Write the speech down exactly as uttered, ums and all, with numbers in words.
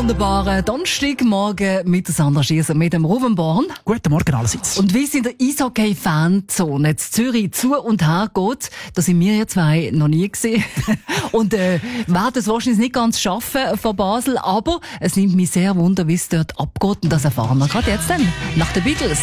wunderbaren Donnerstagmorgen mit der Sandra Schieser, mit dem Ruben Born. Guten Morgen allerseits. Und wie es in der Eishockey-Fanzone in Zürich zu und her geht, da sind wir ja zwei noch nie gesehen. Und äh, werden es wahrscheinlich nicht ganz schaffen von Basel, aber es nimmt mich sehr wunder, wie es dort abgeht. Und das erfahren wir gerade jetzt dann, nach den Beatles.